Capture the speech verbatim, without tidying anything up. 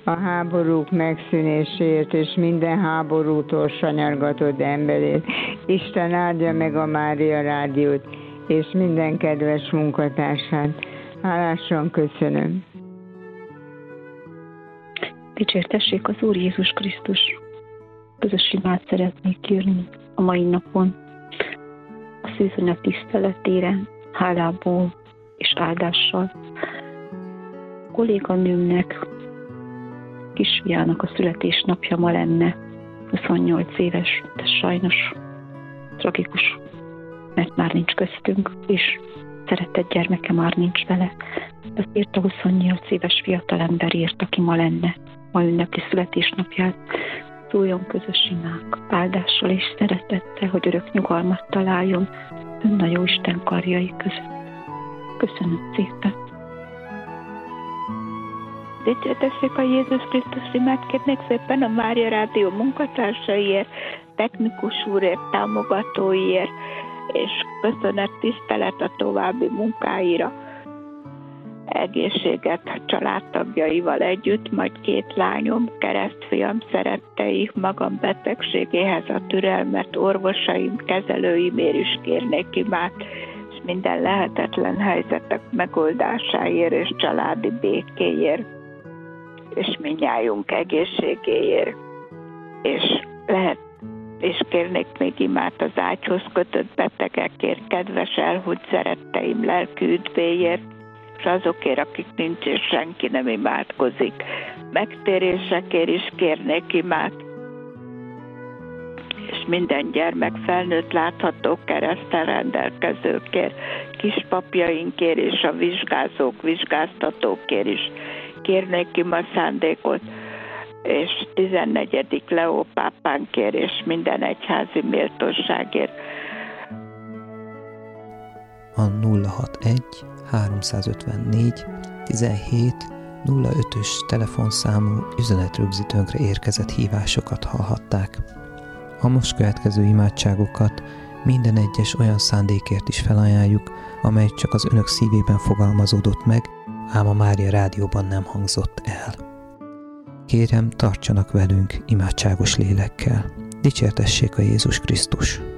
a háborúk megszűnéséért és minden háborútól sanyargatott emberért. Isten áldja meg a Mária Rádiót és minden kedves munkatársát. Hálásan köszönöm. Dicsértessék az Úr Jézus Krisztus. Közös imát szeretnék írni a mai napon. A szűzanya tiszteletére, hálából és áldással. A kolléganőmnek, kisfiának a születésnapja ma lenne, huszonnyolc éves, de sajnos tragikus, mert már nincs köztünk, és szeretett gyermeke már nincs vele. Azért a huszonnyolc éves fiatalember írt, aki ma lenne, ma ünnepli születésnapját. Szóljon közös imák, áldással és szeretettel, hogy örök nyugalmat találjon Ön a Jóisten karjai között. Köszönöm szépen! Dicsértessék a Jézus Krisztus, imát kérnék szépen a Mária Rádió munkatársaiért, technikus úrért, támogatóiért, és köszönet, tisztelet a további munkáira. Egészséget családtagjaival együtt, majd két lányom, keresztfiam szerettei, magam betegségéhez a türelmet, orvosaim, kezelőimért is kérnék imát, és minden lehetetlen helyzetek megoldásáért és családi békéért, és mindnyájunk egészségéért, és lehet és kérnék még imát az ágyhoz kötött betegekért, kedves elhunyt szeretteim lelki üdvéért, és azokért, akik nincs és senki nem imádkozik. Megtérésekért is kérnék imát, és minden gyermek felnőtt látható kereszten rendelkezőkért, kispapjainkért és a vizsgázók, vizsgáztatókért is kérnék ima szándékot, és tizennegyedik Leó pápánkért és minden egyházi méltóságért. A nulla hatvanegy háromszázötvennégy tizenhét nulla ötös telefonszámú üzenetrögzítőnkre érkezett hívásokat hallhatták. A most következő imádságokat minden egyes olyan szándékért is felajánljuk, amely csak az önök szívében fogalmazódott meg, ám a Mária Rádióban nem hangzott el. Kérem, tartsanak velünk imádságos lélekkel. Dicsértessék a Jézus Krisztus!